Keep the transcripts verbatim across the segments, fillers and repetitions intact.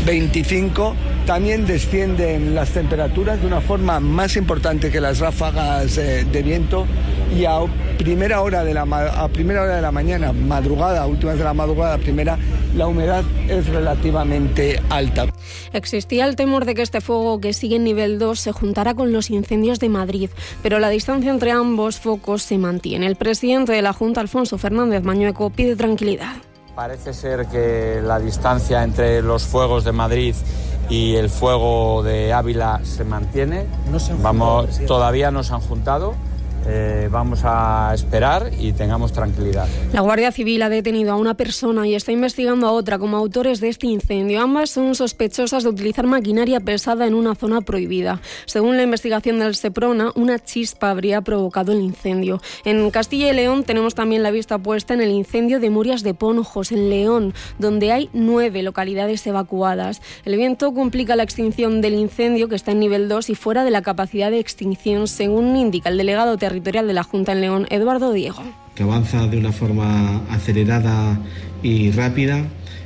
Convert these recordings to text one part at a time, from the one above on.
veinticinco. También descienden las temperaturas de una forma más importante que las ráfagas eh, de viento, y a primera hora de la a primera hora de la mañana, madrugada, últimas de la madrugada, primera, la humedad es relativamente alta. Existía el temor de que este fuego, que sigue en nivel dos, se juntara con los incendios de Madrid, pero la distancia entre ambos focos se mantiene. El presidente de la Junta, Alfonso Fernández Mañueco, pide tranquilidad. Parece ser que la distancia entre los fuegos de Madrid y el fuego de Ávila se mantiene. No se han Vamos, juntado, todavía no se han juntado. Eh, vamos a esperar y tengamos tranquilidad. La Guardia Civil ha detenido a una persona y está investigando a otra como autores de este incendio. Ambas son sospechosas de utilizar maquinaria pesada en una zona prohibida. Según la investigación del Seprona, una chispa habría provocado el incendio. En Castilla y León tenemos también la vista puesta en el incendio de Murias de Ponjos, en León, donde hay nueve localidades evacuadas. El viento complica la extinción del incendio, que está en nivel dos y fuera de la capacidad de extinción, según indica el delegado territorial de la Junta en León, Eduardo Diego. Que avanza de una forma acelerada y rápida,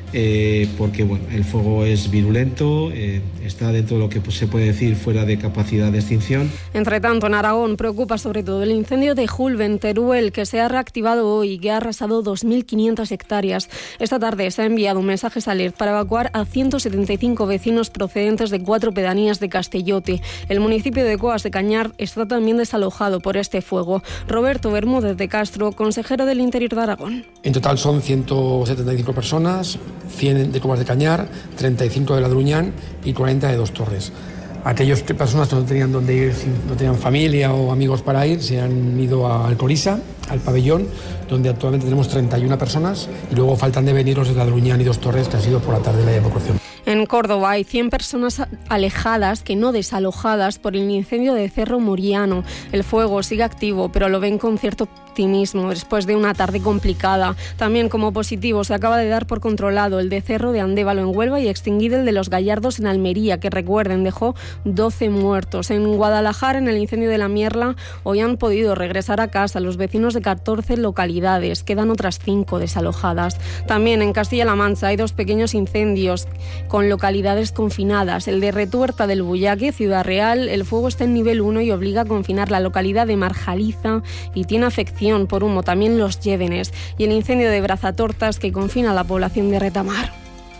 eh, porque bueno, el fuego es virulento, eh, está dentro de lo que pues, se puede decir fuera de capacidad de extinción. Entre tanto, en Aragón preocupa sobre todo el incendio de Julve, en Teruel, que se ha reactivado hoy y que ha arrasado dos mil quinientas hectáreas. Esta tarde se ha enviado un mensaje alert para evacuar a ciento setenta y cinco vecinos procedentes de cuatro pedanías de Castellote. El municipio de Coas de Cañar está también desalojado por este fuego. Roberto Bermúdez de Castro, consejero del Interior de Aragón. En total son ciento setenta y cinco personas, cien de Coas de Cañar, treinta y cinco de Ladruñán y cuarenta de Dos Torres. Aquellas personas que no tenían dónde ir, no tenían familia o amigos para ir, se han ido a Alcoriza, al pabellón, donde actualmente tenemos treinta y una personas, y luego faltan de venir los de Ladruñán y Dos Torres, que han sido por la tarde la evacuación. En Córdoba hay cien personas alejadas, que no desalojadas, por el incendio de Cerro Muriano. El fuego sigue activo, pero lo ven con cierto optimismo después de una tarde complicada. También como positivo se acaba de dar por controlado el de Cerro de Andévalo en Huelva y extinguido el de Los Gallardos en Almería, que recuerden dejó doce muertos. En Guadalajara, en el incendio de la Mierla, hoy han podido regresar a casa los vecinos de catorce localidades. Quedan otras cinco desalojadas. También en Castilla-La Mancha hay dos pequeños incendios con localidades confinadas. El de Retuerta del Bullaque, Ciudad Real, el fuego está en nivel uno y obliga a confinar la localidad de Marjaliza y tiene afección por humo también Los Llévenes. Y el incendio de Brazatortas, que confina a la población de Retamar.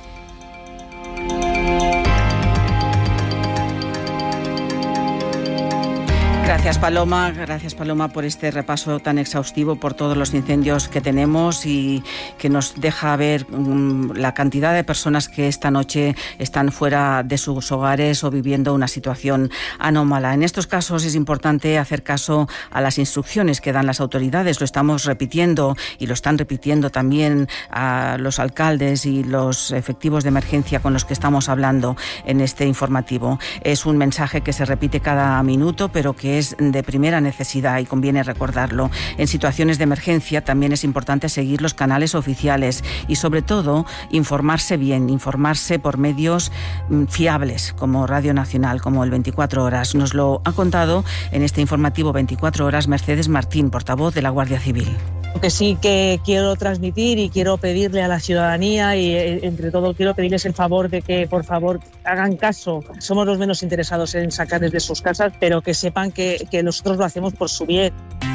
Gracias Paloma, gracias Paloma por este repaso tan exhaustivo por todos los incendios que tenemos y que nos deja ver um, la cantidad de personas que esta noche están fuera de sus hogares o viviendo una situación anómala. En estos casos es importante hacer caso a las instrucciones que dan las autoridades, lo estamos repitiendo y lo están repitiendo también a los alcaldes y los efectivos de emergencia con los que estamos hablando en este informativo. Es un mensaje que se repite cada minuto, pero que es de primera necesidad y conviene recordarlo. En situaciones de emergencia también es importante seguir los canales oficiales y sobre todo informarse bien, informarse por medios fiables como Radio Nacional, como el veinticuatro horas. Nos lo ha contado en este informativo veinticuatro horas Mercedes Martín, portavoz de la Guardia Civil. Lo que sí que quiero transmitir y quiero pedirle a la ciudadanía y entre todo quiero pedirles el favor de que por favor hagan caso. Somos los menos interesados en sacarles de sus casas, pero que sepan que, que nosotros lo hacemos por su bien.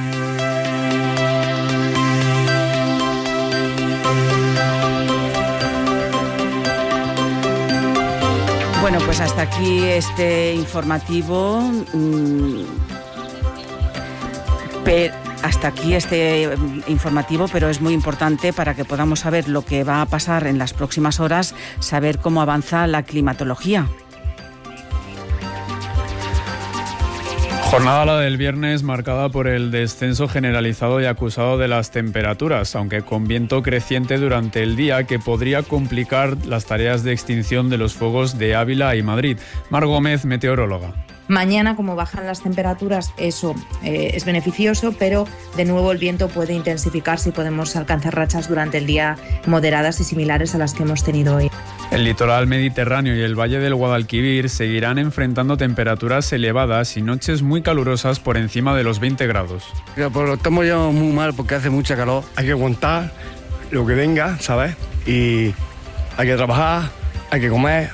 Bueno, pues hasta aquí este informativo. Mmm, pero Hasta aquí este informativo, pero es muy importante para que podamos saber lo que va a pasar en las próximas horas, saber cómo avanza la climatología. Jornada la del viernes marcada por el descenso generalizado y acusado de las temperaturas, aunque con viento creciente durante el día que podría complicar las tareas de extinción de los fuegos de Ávila y Madrid. Mar Gómez, meteoróloga. Mañana, como bajan las temperaturas, eso eh, es beneficioso, pero de nuevo el viento puede intensificarse y podemos alcanzar rachas durante el día moderadas y similares a las que hemos tenido hoy. El litoral mediterráneo y el valle del Guadalquivir seguirán enfrentando temperaturas elevadas y noches muy calurosas por encima de los veinte grados. Pues lo estamos llevando muy mal porque hace mucha calor. Hay que aguantar lo que venga, ¿sabes? Y hay que trabajar, hay que comer,